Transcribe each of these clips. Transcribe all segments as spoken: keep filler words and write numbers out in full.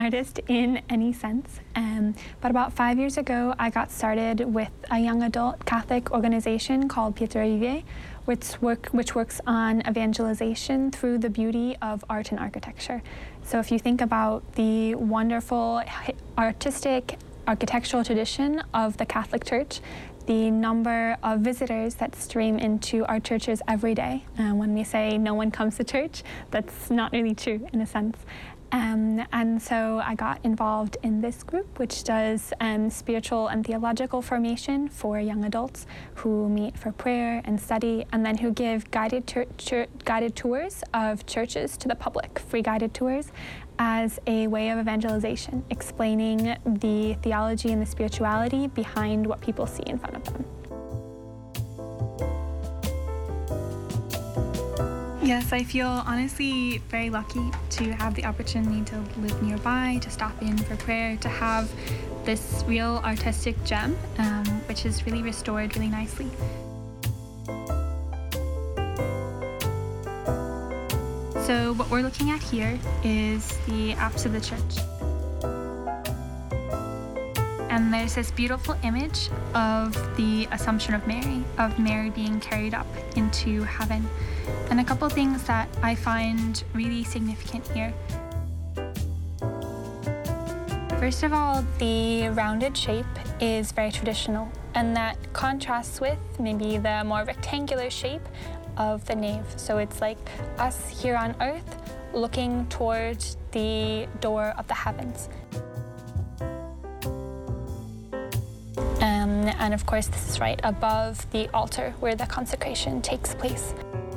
Artist in any sense, um, but about five years ago I got started with a young adult Catholic organization called Pietra Vive, which, work, which works on evangelization through the beauty of art and architecture. So if you think about the wonderful artistic architectural tradition of the Catholic Church, the number of visitors that stream into our churches every day, uh, when we say no one comes to church, that's not really true in a sense. Um, and so I got involved in this group, which does um, spiritual and theological formation for young adults who meet for prayer and study, and then who give guided, tur guided tours of churches to the public, free guided tours, as a way of evangelization, explaining the theology and the spirituality behind what people see in front of them. Yes, I feel honestly very lucky to have the opportunity to live nearby, to stop in for prayer, to have this real artistic gem, um, which is really restored really nicely. So what we're looking at here is the apse of the church. And there's this beautiful image of the Assumption of Mary, of Mary being carried up into heaven. And a couple things that I find really significant here. First of all, the rounded shape is very traditional, and that contrasts with maybe the more rectangular shape of the nave. So it's like us here on earth looking towards the door of the heavens. Um, and of course, this is right above the altar where the consecration takes place.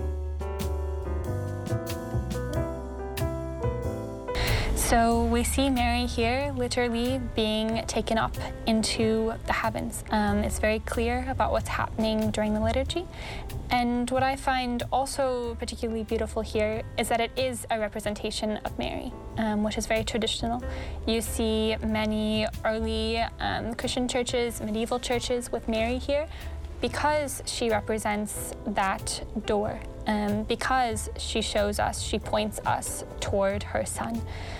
So we see Mary here literally being taken up into the heavens. Um, it's very clear about what's happening during the liturgy. And what I find also particularly beautiful here is that it is a representation of Mary, um, which is very traditional. You see many early um, Christian churches, medieval churches with Mary here, because she represents that door, um, because she shows us, she points us toward her Son.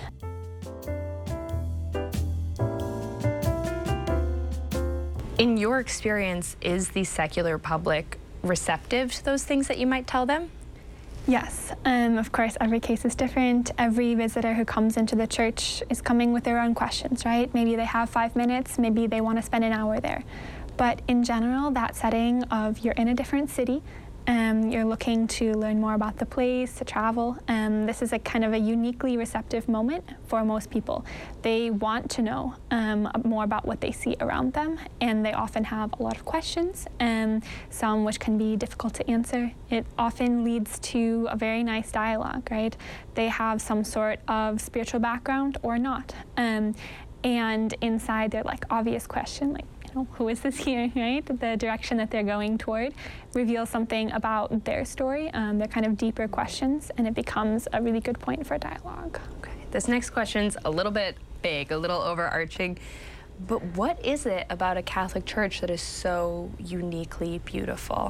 In your experience, is the secular public receptive to those things that you might tell them? Yes, um, of course, every case is different. Every visitor who comes into the church is coming with their own questions, right? Maybe they have five minutes, maybe they want to spend an hour there. But in general, that setting of you're in a different city, um, you're looking to learn more about the place, to travel. Um, this is a kind of a uniquely receptive moment for most people. They want to know um, more about what they see around them, and they often have a lot of questions, um, some which can be difficult to answer. It often leads to a very nice dialogue, right? They have some sort of spiritual background or not. Um, and inside their like obvious question, like, who is this here, right? The direction that they're going toward reveals something about their story, um, their kind of deeper questions, and it becomes a really good point for dialogue. Okay. This next question's a little bit big, a little overarching, but what is it about a Catholic church that is so uniquely beautiful?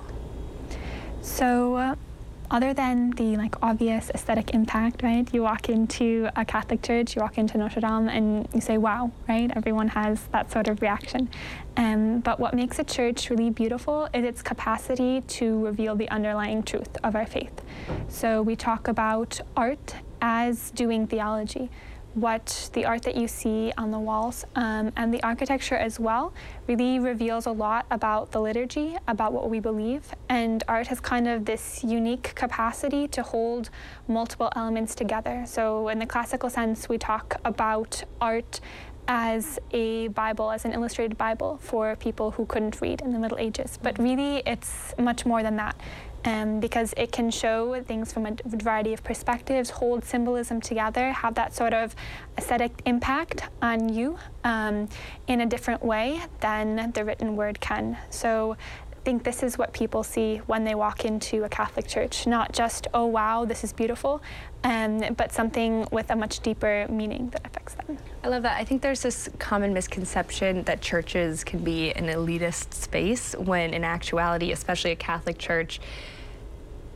So, uh, other than the like obvious aesthetic impact, right? You walk into a Catholic church, you walk into Notre Dame, and you say, wow, right? Everyone has that sort of reaction. Um, but what makes a church really beautiful is its capacity to reveal the underlying truth of our faith. So we talk about art as doing theology. What the art that you see on the walls um, and the architecture as well really reveals a lot about the liturgy, about what we believe, and art has kind of this unique capacity to hold multiple elements together. So in the classical sense, we talk about art as a Bible, as an illustrated Bible for people who couldn't read in the Middle Ages. But really, it's much more than that. Um, because it can show things from a variety of perspectives, hold symbolism together, have that sort of aesthetic impact on you um, in a different way than the written word can. So I think this is what people see when they walk into a Catholic church, not just, oh wow, this is beautiful, um, but something with a much deeper meaning that affects them. I love that. I think there's this common misconception that churches can be an elitist space when in actuality, especially a Catholic church,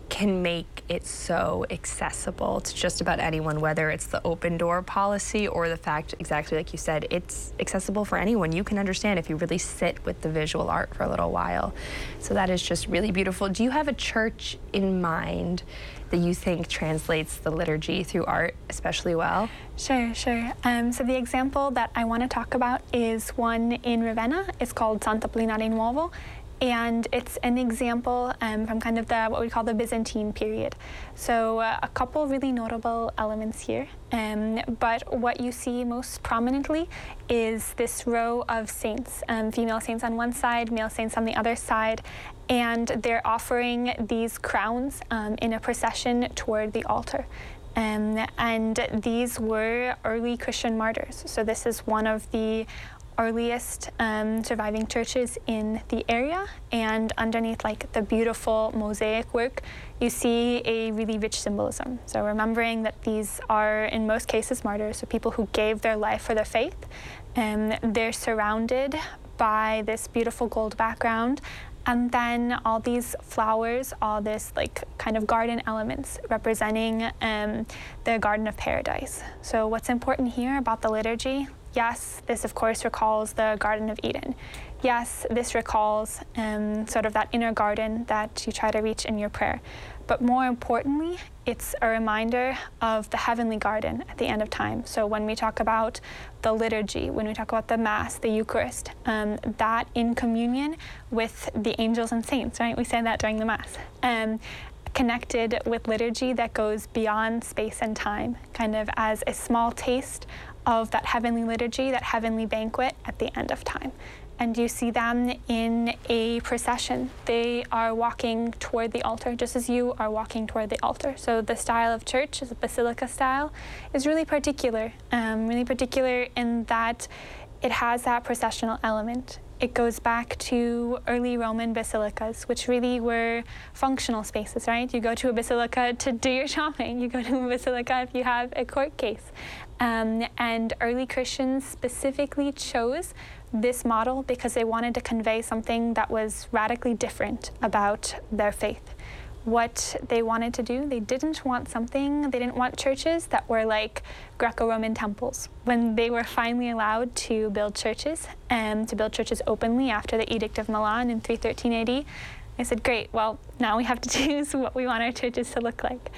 can make it so accessible to just about anyone, whether it's the open door policy or the fact, exactly like you said, it's accessible for anyone. You can understand if you really sit with the visual art for a little while. So that is just really beautiful. Do you have a church in mind that you think translates the liturgy through art especially well? Sure, sure. Um, so the example that I want to talk about is one in Ravenna. It's called Sant'Apollinare Nuovo. And it's an example um, from kind of the what we call the Byzantine period. So uh, a couple really notable elements here. Um, but what you see most prominently is this row of saints, um, female saints on one side, male saints on the other side, and they're offering these crowns um, in a procession toward the altar. Um, and these were early Christian martyrs. So this is one of the earliest um, surviving churches in the area, and underneath like the beautiful mosaic work you see a really rich symbolism. So remembering that these are in most cases martyrs, so people who gave their life for their faith, and um, they're surrounded by this beautiful gold background, and then all these flowers, all this like kind of garden elements representing um, the Garden of Paradise. So what's important here about the liturgy? Yes, this of course recalls the Garden of Eden. Yes, this recalls um, sort of that inner garden that you try to reach in your prayer. But more importantly, it's a reminder of the heavenly garden at the end of time. So when we talk about the liturgy, when we talk about the Mass, the Eucharist, um, that in communion with the angels and saints, right? We say that during the Mass. Um, connected with liturgy that goes beyond space and time, kind of as a small taste of that heavenly liturgy, that heavenly banquet at the end of time. And you see them in a procession. They are walking toward the altar, just as you are walking toward the altar. So the style of church, is a basilica style, is really particular, um, really particular in that it has that processional element. It goes back to early Roman basilicas, which really were functional spaces, right? You go to a basilica to do your shopping. You go to a basilica if you have a court case. Um, and early Christians specifically chose this model because they wanted to convey something that was radically different about their faith. What they wanted to do, they didn't want something, they didn't want churches that were like Greco-Roman temples. When they were finally allowed to build churches, and to build churches openly after the Edict of Milan in three thirteen A D, they said, great, well, now we have to choose what we want our churches to look like.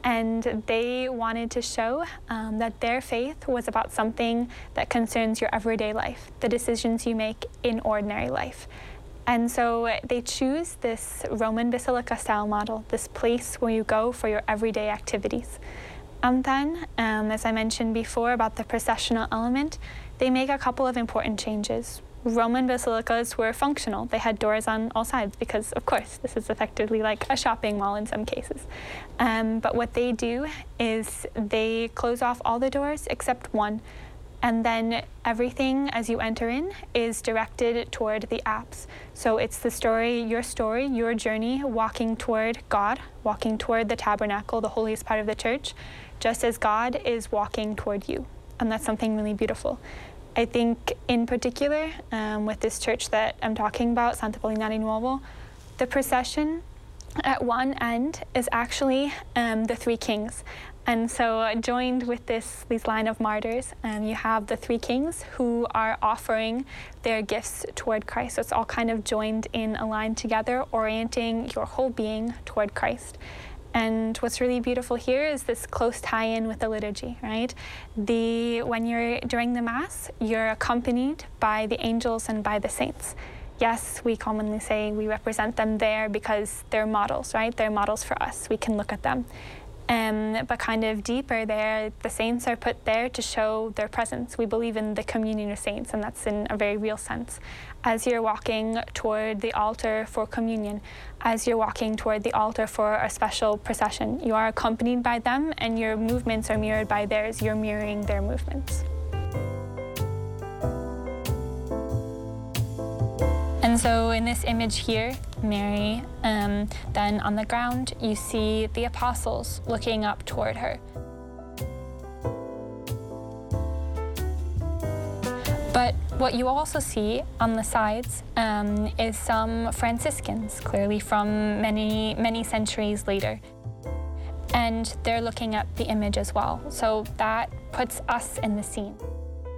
And they wanted to show um, that their faith was about something that concerns your everyday life, the decisions you make in ordinary life. And so they choose this Roman basilica style model, this place where you go for your everyday activities. And then, um, as I mentioned before about the processional element, they make a couple of important changes. Roman basilicas were functional. They had doors on all sides because, of course, this is effectively like a shopping mall in some cases. Um, but what they do is they close off all the doors except one. And then everything as you enter in is directed toward the apse. So it's the story, your story, your journey, walking toward God, walking toward the tabernacle, the holiest part of the church, just as God is walking toward you. And that's something really beautiful. I think in particular, um, with this church that I'm talking about, Sant'Apollinare Nuovo, the procession at one end is actually um, the three kings. And so uh, joined with this these line of martyrs, um, you have the three kings who are offering their gifts toward Christ. So it's all kind of joined in a line together, orienting your whole being toward Christ. And what's really beautiful here is this close tie-in with the liturgy, right? The when you're during the Mass, you're accompanied by the angels and by the saints. Yes, we commonly say we represent them there because they're models, right? They're models for us. We can look at them. Um, but kind of deeper there, the saints are put there to show their presence. We believe in the communion of saints, and that's in a very real sense. As you're walking toward the altar for communion, as you're walking toward the altar for a special procession, you are accompanied by them, and your movements are mirrored by theirs. You're mirroring their movements. And so in this image here, Mary, um, then on the ground, you see the apostles looking up toward her. But what you also see on the sides um, is some Franciscans, clearly from many, many centuries later. And they're looking at the image as well. So that puts us in the scene.